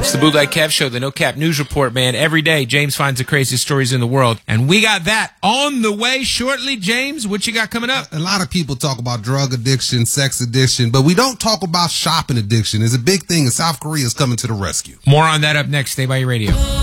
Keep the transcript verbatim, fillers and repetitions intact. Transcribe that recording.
It's the Bootleg Kev Show, the No Cap News Report, man. Every day, James finds the craziest stories in the world. And we got that on the way shortly. James, what you got coming up? A lot of people talk about drug addiction, sex addiction, but we don't talk about shopping addiction. It's a big thing, and South Korea is coming to the rescue. More on that up next. Stay by your radio.